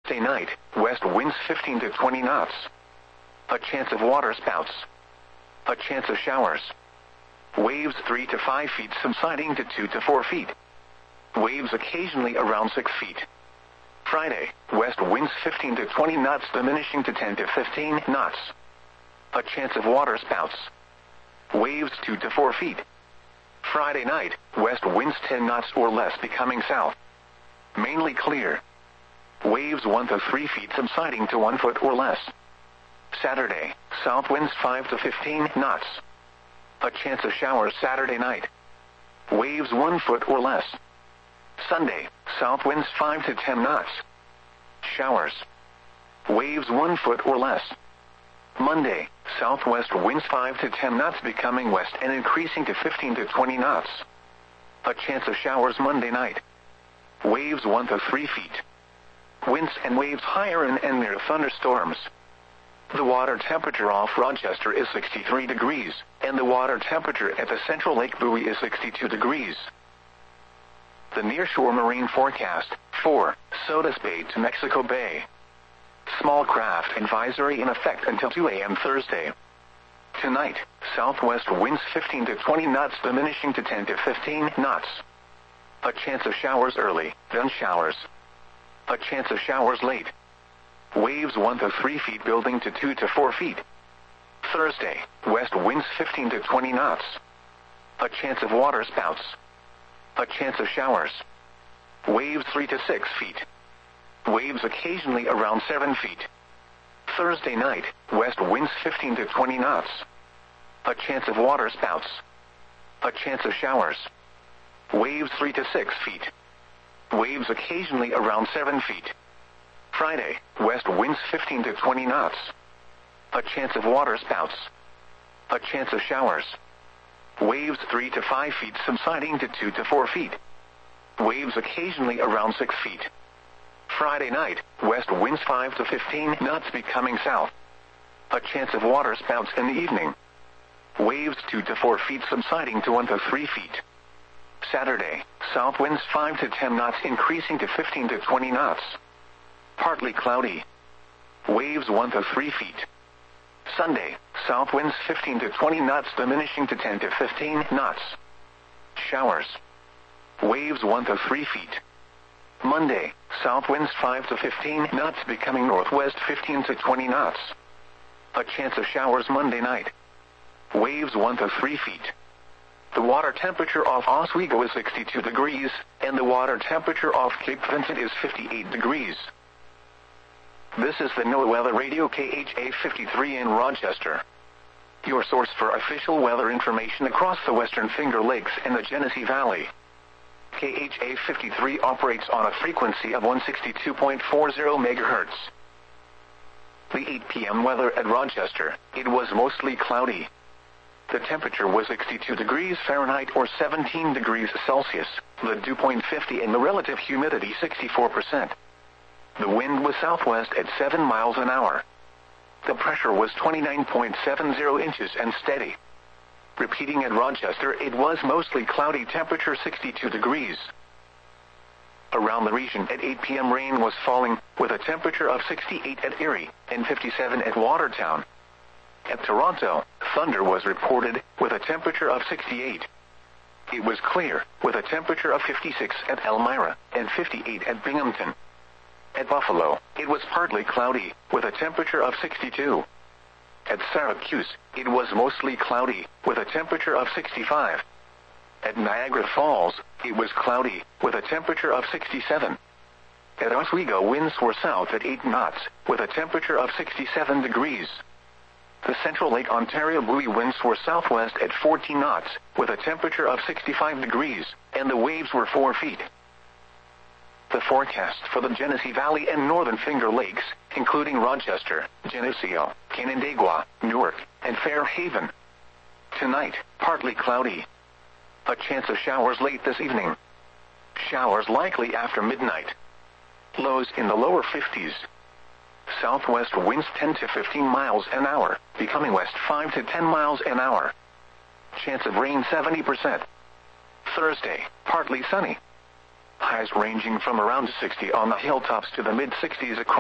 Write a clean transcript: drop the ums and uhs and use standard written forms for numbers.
Thursday night, west winds 15 to 20 knots. A chance of water spouts. A chance of showers. Waves 3 to 5 feet subsiding to 2 to 4 feet. Waves occasionally around 6 feet. Friday, west winds 15 to 20 knots diminishing to 10 to 15 knots. A chance of water spouts. Waves 2 to 4 feet. Friday night, west winds 10 knots or less becoming south. Mainly clear. Waves 1 to 3 feet subsiding to 1 foot or less. Saturday, south winds 5 to 15 knots. A chance of showers Saturday night. Waves 1 foot or less. Sunday, south winds 5 to 10 knots. Showers. Waves 1 foot or less. Monday, southwest winds 5 to 10 knots becoming west and increasing to 15 to 20 knots. A chance of showers Monday night. Waves 1 to 3 feet. Winds and waves higher and near thunderstorms. The water temperature off Rochester is 63 degrees, and the water temperature at the Central Lake buoy is 62 degrees. The nearshore marine forecast, 4, Sodus Bay to Mexico Bay. Small craft advisory in effect until 2 a.m. Thursday. Tonight, southwest winds 15 to 20 knots diminishing to 10 to 15 knots. A chance of showers early, then showers. A chance of showers late. Waves 1 to 3 feet building to 2 to 4 feet. Thursday, west winds 15 to 20 knots. A chance of water spouts. A chance of showers. Waves 3 to 6 feet. Waves occasionally around 7 feet. Thursday night, west winds 15 to 20 knots. A chance of water spouts. A chance of showers. Waves 3 to 6 feet. Waves occasionally around 7 feet. Friday, west winds 15 to 20 knots. A chance of water spouts. A chance of showers. Waves 3 to 5 feet subsiding to 2 to 4 feet. Waves occasionally around 6 feet. Friday night, west winds 5 to 15 knots becoming south. A chance of water spouts in the evening. Waves 2 to 4 feet subsiding to 1 to 3 feet. Saturday, south winds 5 to 10 knots increasing to 15 to 20 knots. Partly cloudy. Waves 1 to 3 feet. Sunday, south winds 15 to 20 knots diminishing to 10 to 15 knots. Showers. Waves 1 to 3 feet. Monday, south winds 5 to 15 knots becoming northwest 15 to 20 knots. A chance of showers Monday night. Waves 1 to 3 feet. The water temperature off Oswego is 62 degrees, and the water temperature off Cape Vincent is 58 degrees. This is the NOAA Weather Radio KHA 53 in Rochester. Your source for official weather information across the Western Finger Lakes and the Genesee Valley. KHA 53 operates on a frequency of 162.40 MHz. The 8 p.m. weather at Rochester, it was mostly cloudy. The temperature was 62 degrees Fahrenheit or 17 degrees Celsius, the dew point 50 and the relative humidity 64%. The wind was southwest at 7 miles an hour. The pressure was 29.70 inches and steady. Repeating at Rochester, it was mostly cloudy, temperature 62 degrees. Around the region at 8 p.m. rain was falling, with a temperature of 68 at Erie and 57 at Watertown. At Toronto, thunder was reported, with a temperature of 68. It was clear, with a temperature of 56 at Elmira and 58 at Binghamton. At Buffalo, it was partly cloudy, with a temperature of 62. At Syracuse, it was mostly cloudy, with a temperature of 65. At Niagara Falls, it was cloudy, with a temperature of 67. At Oswego, winds were south at 8 knots, with a temperature of 67 degrees. The Central Lake Ontario buoy winds were southwest at 14 knots, with a temperature of 65 degrees, and the waves were 4 feet. The forecast for the Genesee Valley and Northern Finger Lakes, including Rochester, Geneseo, Canandaigua, Newark, and Fairhaven. Tonight, partly cloudy. A chance of showers late this evening. Showers likely after midnight. Lows in the lower 50s. Southwest winds 10 to 15 miles an hour, becoming west 5 to 10 miles an hour. Chance of rain 70%. Thursday, partly sunny. Highs ranging from around 60 on the hilltops to the mid-60s across